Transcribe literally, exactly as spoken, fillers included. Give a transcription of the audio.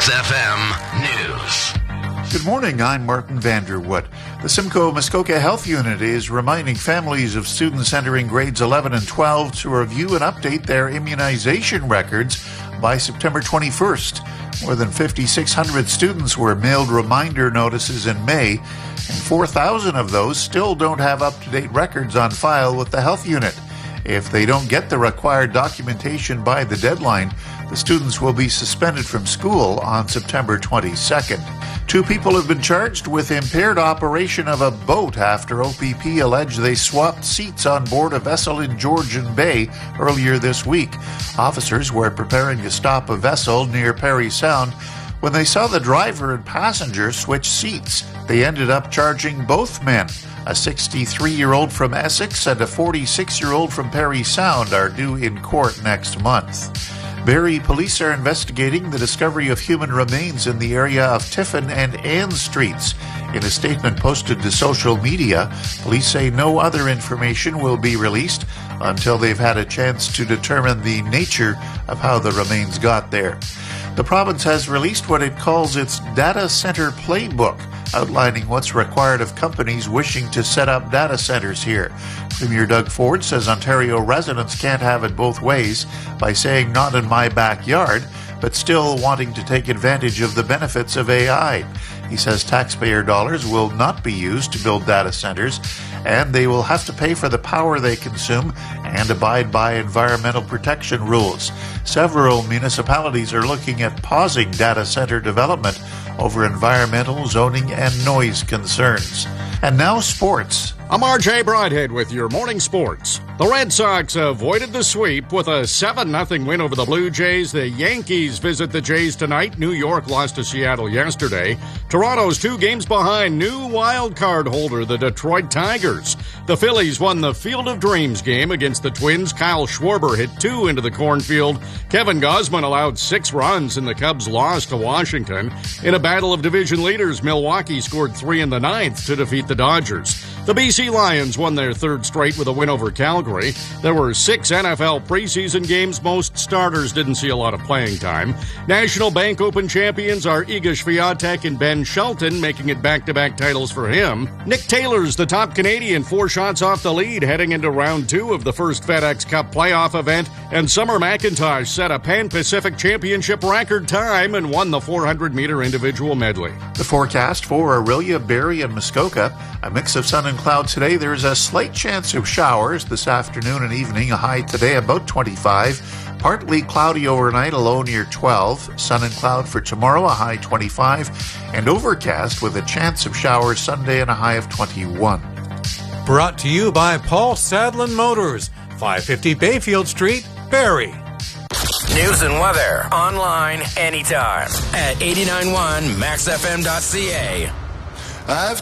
Max F M News. Good morning, I'm Martin Vanderwood. The Simcoe Muskoka Health Unit is reminding families of students entering grades eleven and twelve to review and update their immunization records by September twenty-first. More than five thousand six hundred students were mailed reminder notices in May, and four thousand of those still don't have up-to-date records on file with the health unit. If they don't get the required documentation by the deadline, the students will be suspended from school on September twenty-second. Two people have been charged with impaired operation of a boat after O P P alleged they swapped seats on board a vessel in Georgian Bay earlier this week. Officers were preparing to stop a vessel near Parry Sound when they saw the driver and passenger switch seats. They ended up charging both men. A sixty-three-year-old from Essex and a forty-six-year-old from Parry Sound are due in court next month. Barrie police are investigating the discovery of human remains in the area of Tiffin and Ann Streets. In a statement posted to social media, police say no other information will be released until they've had a chance to determine the nature of how the remains got there. The province has released what it calls its Data Center Playbook, outlining what's required of companies wishing to set up data centers here. Premier Doug Ford says Ontario residents can't have it both ways by saying not in my backyard, but still wanting to take advantage of the benefits of A I. He says taxpayer dollars will not be used to build data centers, and they will have to pay for the power they consume and abide by environmental protection rules. Several municipalities are looking at pausing data center development over environmental, zoning, and noise concerns. And now sports. I'm R J Broadhead with your morning sports. The Red Sox avoided the sweep with a seven nothing win over the Blue Jays. The Yankees visit the Jays tonight. New York lost to Seattle yesterday. Toronto's two games behind new wild card holder, the Detroit Tigers. The Phillies won the Field of Dreams game against the Twins. Kyle Schwarber hit two into the cornfield. Kevin Gausman allowed six runs, and the Cubs lost to Washington. In a battle of division leaders, Milwaukee scored three in the ninth to defeat the Dodgers. The B C Lions won their third straight with a win over Calgary. There were six N F L preseason games. Most starters didn't see a lot of playing time. National Bank Open champions are Iga Swiatek and Ben Shelton, making it back-to-back titles for him. Nick Taylor's the top Canadian, four shots off the lead, heading into round two of the first FedEx Cup playoff event. And Summer McIntosh set a Pan-Pacific Championship record time and won the four hundred meter individual medley. The forecast for Orillia, Barrie, and Muskoka: a mix of sun and clouds today. There's a slight chance of showers this afternoon and evening. A high today about twenty-five. Partly cloudy overnight, a low near twelve. Sun and cloud for tomorrow, a high twenty-five. And overcast with a chance of showers Sunday and a high of twenty-one. Brought to you by Paul Sadlin Motors, five fifty Bayfield Street, Barrie. News and weather online anytime at eighty-nine point one max f m dot c a. I've